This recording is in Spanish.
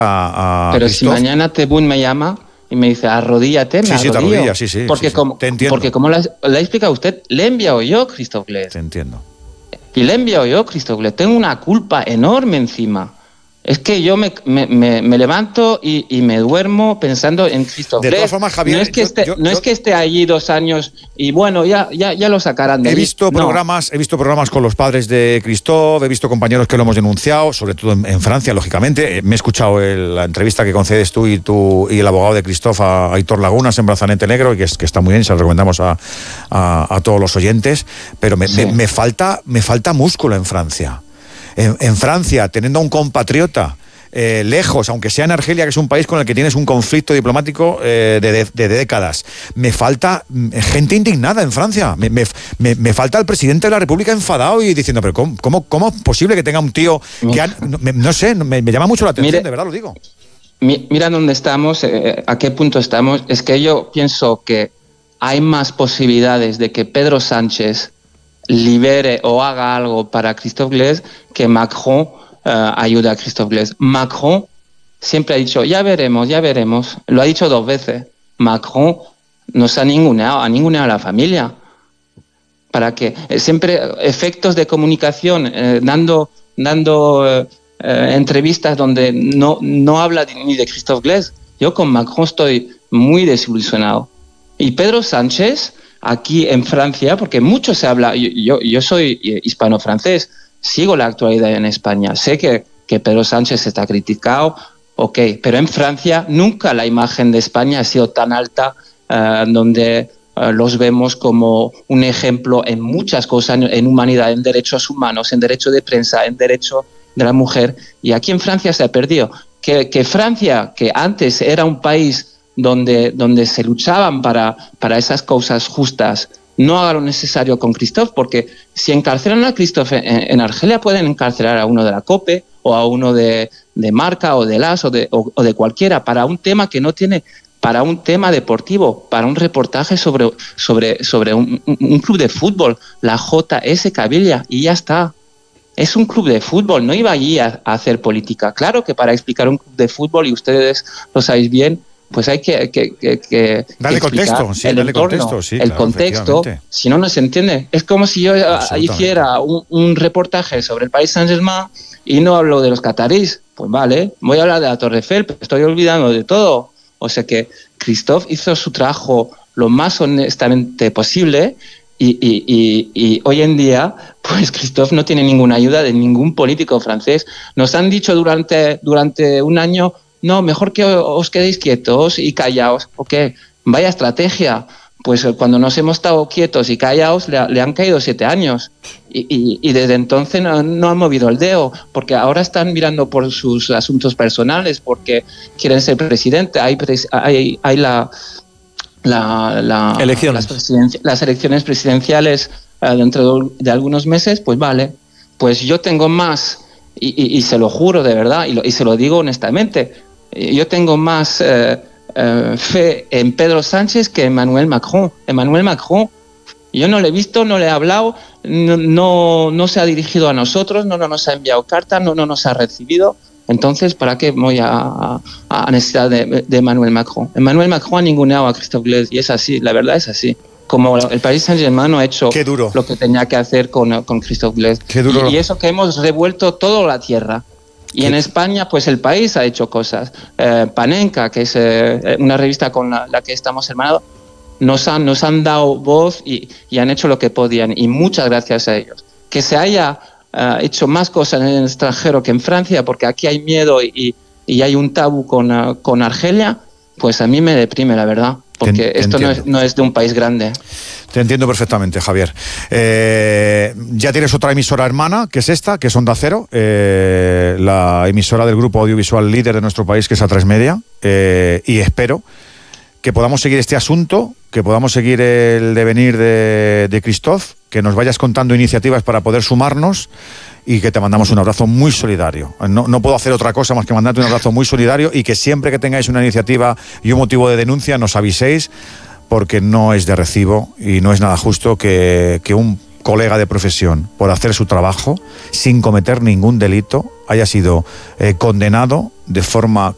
a Pero Christophe. si mañana Tebboune me llama y me dice, arrodíllate, me arrodillo. Te arrodillas, sí. Porque, sí. Te entiendo. porque como le ha explicado usted, le he enviado yo Christophe Glass. Te entiendo. Y le he enviado yo Christophe Glass. Tengo una culpa enorme encima. Es que yo me levanto y me duermo pensando en Christophe Glass. De todas formas, Javier, no es que esté allí 2 años y bueno, ya lo sacarán de He allí. visto programas con los padres de Christophe, he visto compañeros que lo hemos denunciado, sobre todo en Francia, lógicamente. Me he escuchado la entrevista que concedes tú y el abogado de Christophe a Aitor Lagunas en Brazalete Negro, que está muy bien, se lo recomendamos a todos los oyentes, pero me falta músculo en Francia. En Francia, teniendo a un compatriota lejos, aunque sea en Argelia, que es un país con el que tienes un conflicto diplomático de décadas, me falta gente indignada en Francia. Me falta el presidente de la República enfadado y diciendo, pero ¿cómo es posible que tenga un tío que no sé, me llama mucho la atención, de verdad lo digo. Mira dónde estamos, a qué punto estamos. Es que yo pienso que hay más posibilidades de que Pedro Sánchez libere o haga algo para Christophe Glass que Macron ayude a Christophe Glass. Macron siempre ha dicho, ya veremos, lo ha dicho 2 veces. Macron nos ha ninguneado a la familia. ¿Para qué? Siempre efectos de comunicación, dando entrevistas donde no habla ni de Christophe Glass. Yo con Macron estoy muy desilusionado. Y Pedro Sánchez, aquí en Francia, porque mucho se habla, yo soy hispano-francés, sigo la actualidad en España, sé que Pedro Sánchez está criticado, ok, pero en Francia nunca la imagen de España ha sido tan alta, donde los vemos como un ejemplo en muchas cosas, en humanidad, en derechos humanos, en derecho de prensa, en derecho de la mujer, y aquí en Francia se ha perdido. Que Francia, que antes era un país donde se luchaban para esas causas justas, no haga lo necesario con Christophe, porque si encarcelan a Christophe en Argelia, pueden encarcelar a uno de la COPE o a uno de Marca o de LAS o de cualquiera, para un tema que no tiene, para un tema deportivo, para un reportaje sobre un club de fútbol, la JS Cavilla, y ya está. Es un club de fútbol, no iba allí a hacer política. Claro que para explicar un club de fútbol, y ustedes lo sabéis bien, pues hay que darle contexto, sí, el contexto, si no se entiende. Es como si yo hiciera un reportaje sobre el país Saint-Germain y no hablo de los catarís. Pues vale, voy a hablar de la Torre Eiffel, pero estoy olvidando de todo. O sea que Christophe hizo su trabajo lo más honestamente posible y hoy en día, pues Christophe no tiene ninguna ayuda de ningún político francés. Nos han dicho durante un año, no, mejor que os quedéis quietos y callaos. ¿Ok? Vaya estrategia. Pues cuando nos hemos estado quietos y callaos, le han caído 7 años. Y desde entonces no han movido el dedo, porque ahora están mirando por sus asuntos personales, porque quieren ser presidente. Hay las elecciones presidenciales dentro de algunos meses. Pues vale, pues yo tengo más, y se lo juro de verdad, y se lo digo honestamente, yo tengo más fe en Pedro Sánchez que Emmanuel Macron. Emmanuel Macron, yo no le he visto, no le he hablado, no se ha dirigido a nosotros, no nos ha enviado cartas, no nos ha recibido. Entonces, ¿para qué voy a necesitar de Emmanuel Macron? Emmanuel Macron ha ninguneado a Christophe Glass, y es así, la verdad es así. Como el Paris Saint-Germain no ha hecho lo que tenía que hacer con Christophe Glass. Y eso que hemos revuelto toda la tierra. Y en España, pues el país ha hecho cosas. Panenka, que es una revista con la que estamos hermanados, nos han dado voz y han hecho lo que podían. Y muchas gracias a ellos. Que se haya hecho más cosas en el extranjero que en Francia, porque aquí hay miedo y hay un tabú con Argelia, pues a mí me deprime, la verdad. Porque esto no es de un país grande. Te entiendo perfectamente, Javier. Ya tienes otra emisora hermana, que es esta, que es Onda Cero, la emisora del grupo audiovisual líder de nuestro país, que es A3 Media, y espero que podamos seguir este asunto, que podamos seguir el devenir de Christophe, que nos vayas contando iniciativas para poder sumarnos, y que te mandamos un abrazo muy solidario. No puedo hacer otra cosa más que mandarte un abrazo muy solidario, y que siempre que tengáis una iniciativa y un motivo de denuncia nos aviséis, porque no es de recibo y no es nada justo que un colega de profesión, por hacer su trabajo sin cometer ningún delito, haya sido condenado de forma